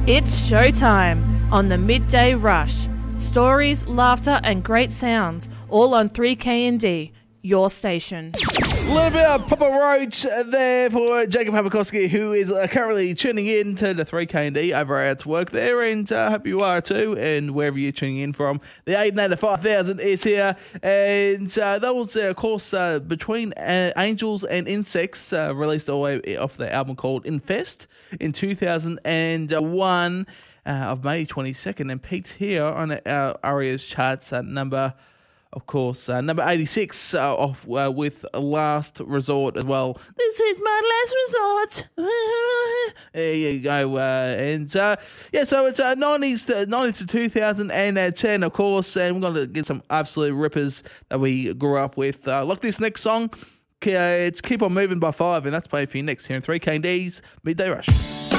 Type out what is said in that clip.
It's showtime on the Midday Rush. Stories, laughter and great sounds, all on 3KND, your station. A little bit of Papa Roach there for Jacob Havakowski, who is currently tuning in to the 3KND over at work there, and I hope you are too, and wherever you're tuning in from. The 8 5000 is here, and that was, of course, Between Angels and Insects, released all the way off the album called Infest in 2001 of May 22nd, and peaked here on ARIA's charts number 86 with Last Resort as well. This is my last resort. There you go. So it's 90s to 2010, of course, and we're going to get some absolute rippers that we grew up with. Like this next song, it's Keep On Moving by Five, and that's playing for you next here in 3KD's Midday Rush.